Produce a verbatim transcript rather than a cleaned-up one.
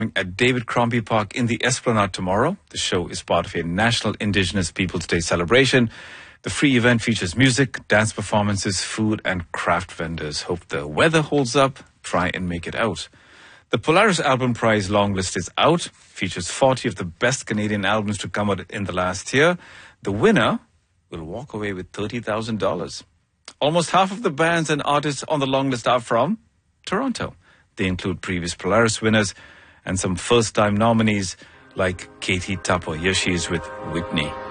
at David Crombie Park in the Esplanade tomorrow. The show is part of a National Indigenous Peoples Day celebration. The free event features music, dance performances, food and craft vendors. Hope the weather holds up. Try and make it out. The Polaris Album Prize long list is out. Features forty of the best Canadian albums to come out in the last year. The winner will walk away with thirty thousand dollars. Almost half of the bands and artists on the long list are from Toronto. They include previous Polaris winners and some first-time nominees like Katie Tupper. Here she is with Whitney.